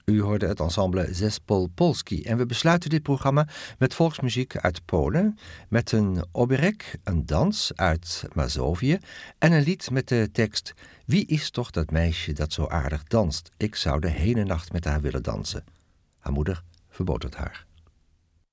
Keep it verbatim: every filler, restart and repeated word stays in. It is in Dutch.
U hoorde het ensemble Zespół Polski en we besluiten dit programma met volksmuziek uit Polen, met een oberek, een dans uit Mazovië en een lied met de tekst Wie is toch dat meisje dat zo aardig danst? Ik zou de hele nacht met haar willen dansen. Haar moeder verbood het haar.